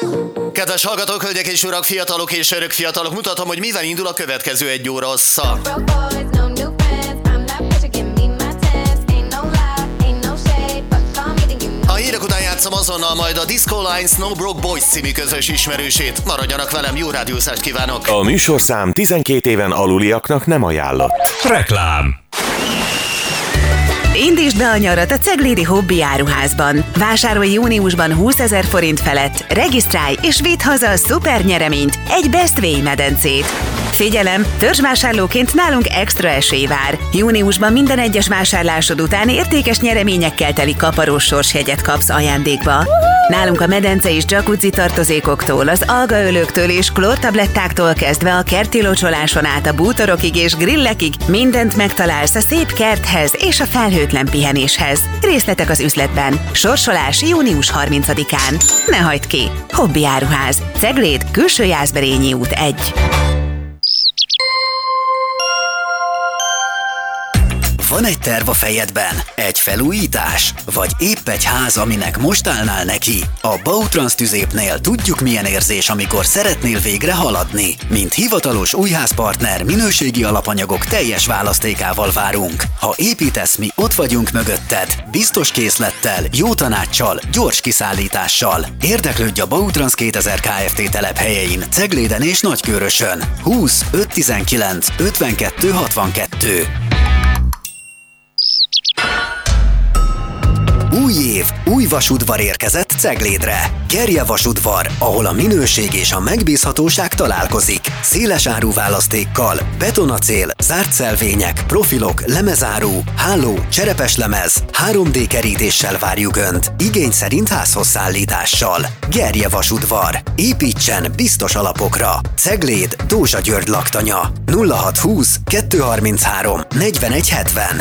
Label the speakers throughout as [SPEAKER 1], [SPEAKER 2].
[SPEAKER 1] Kedves hallgatók, hölgyek és urak, fiatalok és örök fiatalok, mutatom, hogy mivel indul a következő 1 óra hossza. A hírek után játszom azonnal majd a Disco Lines No Broke Boys című közös ismerősét. Maradjanak velem, jó rádiózást kívánok!
[SPEAKER 2] A műsorszám 12 éven aluliaknak nem ajánlott.
[SPEAKER 3] Reklám.
[SPEAKER 4] Indítsd be a nyarat a Ceglédi Hobby Áruházban. Vásárolj júniusban 20 000 forint felett, regisztrálj és vidd haza a szuper nyereményt, egy Best Way medencét. Figyelem, törzsvásárlóként nálunk extra esély vár. Júniusban minden egyes vásárlásod után értékes nyereményekkel teli kaparós sorsjegyet kapsz ajándékba. Nálunk a medence és jacuzzi tartozékoktól, az algaölőktől és klórtablettáktól kezdve a kerti locsoláson át a bútorokig és grillekig mindent megtalálsz a szép kerthez és a felhőtlen pihenéshez. Részletek az üzletben. Sorsolás június 30-án. Ne hagyd ki! Hobby Áruház. Cegléd, Külső Jászberényi út 1.
[SPEAKER 5] Van egy terv a fejedben? Egy felújítás? Vagy épp egy ház, aminek most állnál neki? A Bautrans Tüzépnél tudjuk, milyen érzés, amikor szeretnél végre haladni. Mint hivatalos újházpartner, minőségi alapanyagok teljes választékával várunk. Ha építesz, mi ott vagyunk mögötted. Biztos készlettel, jó tanáccsal, gyors kiszállítással. Érdeklődj a Bautrans 2000 Kft. Telephelyein, Cegléden és Nagykőrösön. 20 519 52 62. Új év, új vasudvar érkezett Ceglédre. Gerje vasudvar, ahol a minőség és a megbízhatóság találkozik. Széles áru választékkal, betonacél, zárt szelvények, profilok, lemezáru, háló, cserepes lemez, 3D kerítéssel várjuk Önt, igény szerint házhoz szállítással. Gerje vasudvar. Építsen biztos alapokra. Cegléd, Dózsa György laktanya. 0620 233 4170.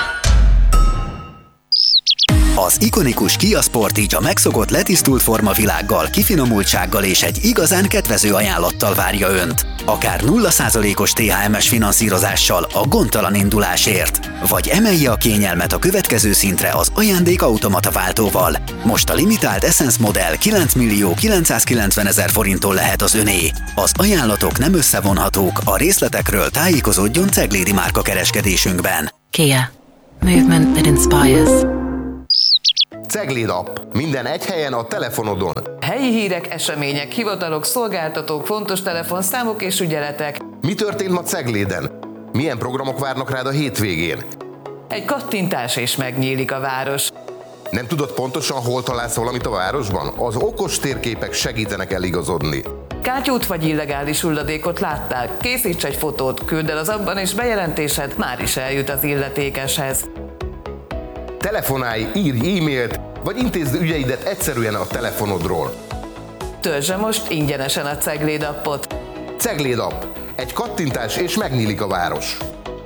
[SPEAKER 5] Az ikonikus Kia Sportage a megszokott letisztult formavilággal, kifinomultsággal és egy igazán kedvező ajánlattal várja Önt. Akár 0%-os THM-es finanszírozással a gondtalan indulásért. Vagy emelje a kényelmet a következő szintre az ajándékautomata váltóval. Most a limitált Essence modell 9.990.000 forinttól lehet az Öné. Az ajánlatok nem összevonhatók, a részletekről tájékozódjon Ceglédi márka kereskedésünkben.
[SPEAKER 6] Kia. Movement that inspires.
[SPEAKER 7] Cegléd app. Minden egy helyen a telefonodon.
[SPEAKER 8] Helyi hírek, események, hivatalok, szolgáltatók, fontos telefonszámok és ügyeletek.
[SPEAKER 7] Mi történt ma Cegléden? Milyen programok várnak rád a hétvégén?
[SPEAKER 8] Egy kattintás és megnyílik a város.
[SPEAKER 7] Nem tudod pontosan, hol találsz valamit a városban? Az okos térképek segítenek eligazodni.
[SPEAKER 8] Kátyút vagy illegális hulladékot láttál? Készíts egy fotót, küldd el az appban és bejelentésed már is eljut az illetékeshez.
[SPEAKER 7] Telefonálj, írj e-mailt, vagy intézd ügyeidet egyszerűen a telefonodról.
[SPEAKER 8] Töltsd most ingyenesen a Cegléd appot.
[SPEAKER 7] Cegléd app. Egy kattintás és megnyílik a város.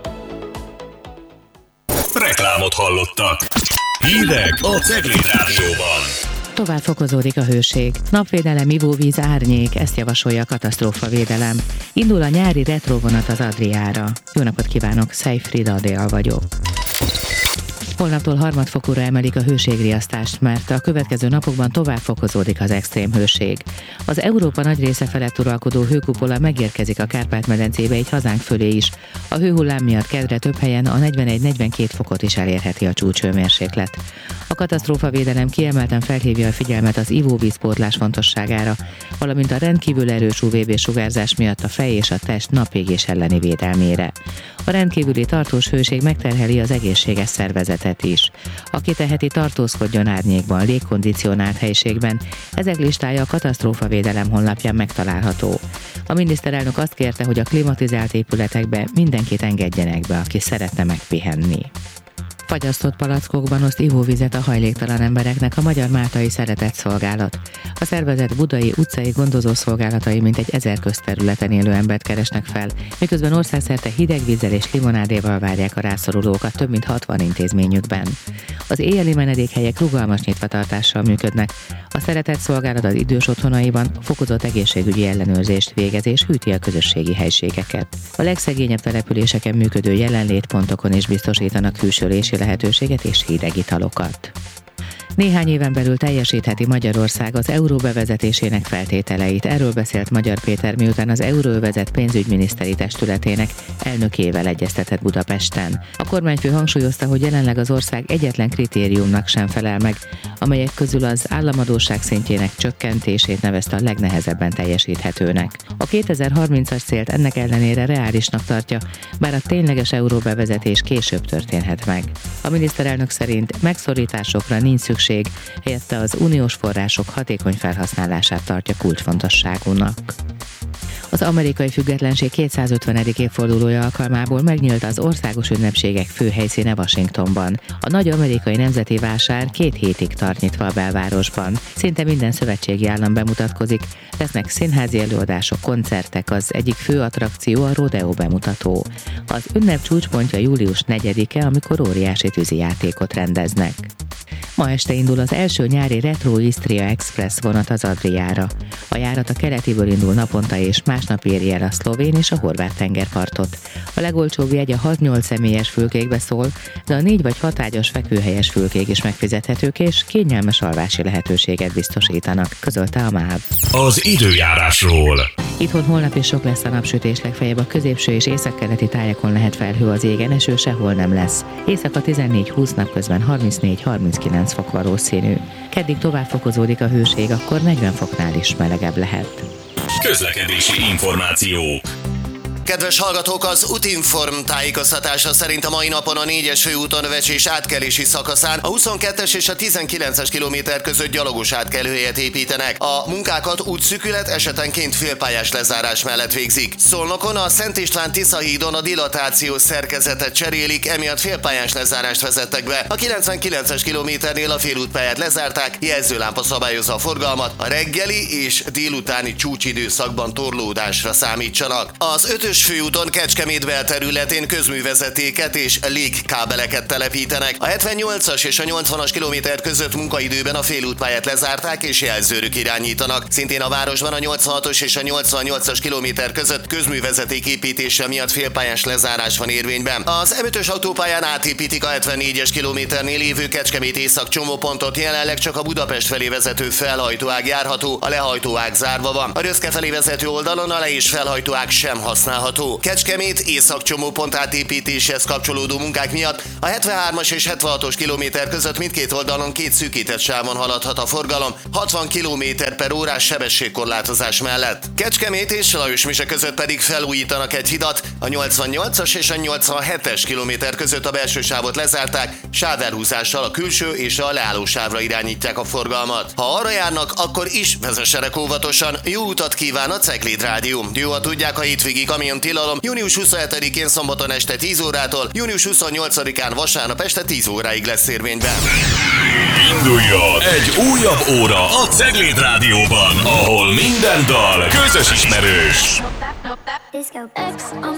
[SPEAKER 3] Reklámot hallottak. Hírek a Cegléd Rádióban.
[SPEAKER 9] Tovább fokozódik a hőség. Napvédelem, ivóvíz, árnyék, ezt javasolja a katasztrófavédelem. Indul a nyári retrovonat az Adriára. Jó napot kívánok, Szejfrida Adél vagyok. Holnaptól harmadfokúra emelik a hőségriasztást, mert a következő napokban tovább fokozódik az extrém hőség. Az Európa nagy része felett uralkodó hőkupola megérkezik a Kárpát-medencébe, így hazánk fölé is. A hőhullám miatt kedre több helyen a 41-42 fokot is elérheti a csúcshőmérséklet. A katasztrófavédelem kiemelten felhívja a figyelmet az ivóvízpótlás fontosságára, valamint a rendkívül erős UVB-sugárzás miatt a fej és a test napégés elleni védelmére. A rendkívüli tartós hőség megterheli az egészséges szervezetet is. Aki teheti, tartózkodjon árnyékban, légkondicionált helyiségben. Ezek listája a katasztrófavédelem honlapján megtalálható. A miniszterelnök azt kérte, hogy a klimatizált épületekbe mindenkit engedjenek be, aki szeretne megpihenni. Fagyasztott palackokban oszt ivóvizet a hajléktalan embereknek a Magyar Máltai Szeretetszolgálat. A szervezet budai utcai gondozószolgálatai mintegy 1000 közterületen élő embert keresnek fel, miközben országszerte hideg vízzel és limonádéval várják a rászorulókat több mint 60 intézményükben. Az éjjeli menedékhelyek rugalmas nyitvatartással működnek. A Szeretetszolgálat az idős otthonaiban fokozott egészségügyi ellenőrzést végez és hűti a közösségi helységeket. A legszegényebb településeken működő jelenlétpontokon is biztosítanak hűsölési lehetőséget és hideg italokat. Néhány éven belül teljesítheti Magyarország az euró bevezetésének feltételeit. Erről beszélt Magyar Péter, miután az Euróövezet pénzügyminiszteri testületének elnökével egyeztetett Budapesten. A kormányfő hangsúlyozta, hogy jelenleg az ország egyetlen kritériumnak sem felel meg, amelyek közül az államadósság szintjének csökkentését nevezte a legnehezebben teljesíthetőnek. A 2030-as célt ennek ellenére reálisnak tartja, bár a tényleges euróbevezetés később történhet meg. A miniszterelnök szerint megszorításokra nincs szükség, helyette az uniós források hatékony felhasználását tartja kulcsfontosságúnak. Az amerikai függetlenség 250. évfordulója alkalmából megnyílt az országos ünnepségek főhelyszíne Washingtonban. A nagy amerikai nemzeti vásár 2 hétig tart nyitva a belvárosban. Szinte minden szövetségi állam bemutatkozik, lesznek színházi előadások, koncertek, az egyik fő attrakció a rodeo bemutató. Az ünnep csúcspontja július 4-e, amikor óriási tűzijátékot rendeznek. Ma este indul az első nyári Retro Istria Express vonat az Adriára. A járat a keletiből indul naponta és másnap éri el a szlovén és a horvát tengerpartot. A legolcsóbb jegy a 6-8 személyes fülkékbe szól, de a 4 vagy 6 ágyas fekvőhelyes fülkék is megfizethetők és kényelmes alvási lehetőséget biztosítanak, közölte a MÁV.
[SPEAKER 3] Az időjárásról.
[SPEAKER 9] Itthon holnap is sok lesz a napsütés, legfeljebb a középső és északkeleti tájakon lehet felhő, az égen, eső sehol nem lesz. Éjszaka 14-20, napközben 34-39 fok valószínű. Keddig tovább fokozódik a hőség, akkor 40 foknál is melegebb lehet.
[SPEAKER 3] Közlekedési információk.
[SPEAKER 1] Kedves hallgatók, az Utinform tájékoztatása szerint a mai napon a 4-es főúton Vecsés átkelési szakaszán a 22-es és a 19-es kilométer között gyalogos átkelőhelyet építenek. A munkákat útszűkület, esetenként félpályás lezárás mellett végzik. Szolnokon a Szent István Tisza hídon a dilatációs szerkezetet cserélik, emiatt félpályás lezárást vezettek be. A 99-es kilométernél a félútpályát lezárták, jelzőlámpa szabályozza a forgalmat, a reggeli és délutáni csúcsidőszakban torlódásra számítsanak. Az 5-ös főúton Kecskemét belterületén közművezetéket és légkábeleket telepítenek. A 78-as és a 80-as kilométer között munkaidőben a félútpályát lezárták és jelzőrök irányítanak. Szintén a városban a 86-os és a 88-as kilométer között közművezeték építése miatt félpályás lezárás van érvényben. Az M5-ös autópályán átépítik a 74-es kilométernél lévő Kecskemét észak csomópontot, jelenleg csak a Budapest felé vezető felhajtóág járható, a lehajtóág zárva van. A Röszke felé vezető oldalon a le- és felhajtóág sem használható. Kecskemét északcsomópont átépítéshez kapcsolódó munkák miatt a 73-as és 76-os kilométer között mindkét oldalon 2 szűkített sávon haladhat a forgalom, 60 km/h sebességkorlátozás mellett. Kecskemét és Lajosmise között pedig felújítanak egy hidat, a 88-as és a 87-es kilométer között a belső sávot lezárták, sávelhúzással a külső és a leálló sávra irányítják a forgalmat. Ha arra járnak, akkor is vezessenek óvatosan. Jó utat kíván a Cegléd Rádió. Jó, ha tudják, a hétvégi kamiontilalom június 27-én szombaton este 10 órától, június 28-án vasárnap este 10 óráig lesz érvényben.
[SPEAKER 3] Induljon egy újabb óra a Cegléd Rádióban, ahol minden dal közös ismerős.